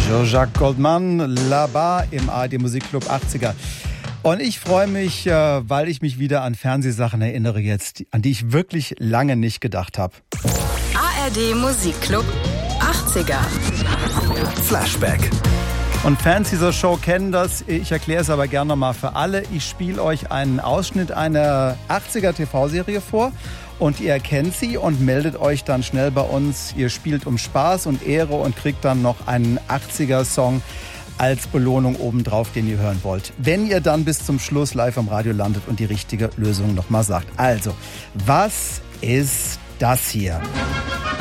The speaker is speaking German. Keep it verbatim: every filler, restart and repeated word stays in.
Jean-Jacques Goldman, Là-bas im A R D Musikclub achtziger. Und ich freue mich, weil ich mich wieder an Fernsehsachen erinnere jetzt, an die ich wirklich lange nicht gedacht habe. A R D Musikclub achtziger. Flashback. Und Fans dieser Show kennen das. Ich erkläre es aber gerne nochmal für alle. Ich spiele euch einen Ausschnitt einer achtziger T V-Serie vor. Und ihr erkennt sie und meldet euch dann schnell bei uns. Ihr spielt um Spaß und Ehre und kriegt dann noch einen achtziger-Song als Belohnung obendrauf, den ihr hören wollt. Wenn ihr dann bis zum Schluss live am Radio landet und die richtige Lösung nochmal sagt. Also, was ist das hier?